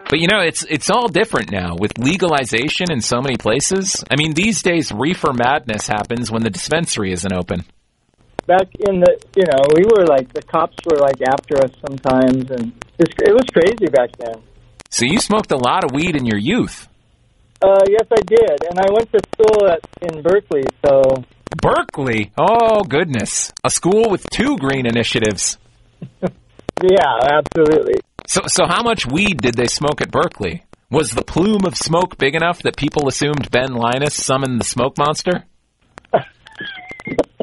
But, you know, it's all different now with legalization in so many places. I mean, these days, reefer madness happens when the dispensary isn't open. Back in the, we were like, the cops were like after us sometimes, and it was crazy back then. So you smoked a lot of weed in your youth. Yes, I did, and I went to school in Berkeley, so... Berkeley? Oh, goodness. A school with 2 green initiatives. Yeah, absolutely. So how much weed did they smoke at Berkeley? Was the plume of smoke big enough that people assumed Ben Linus summoned the smoke monster?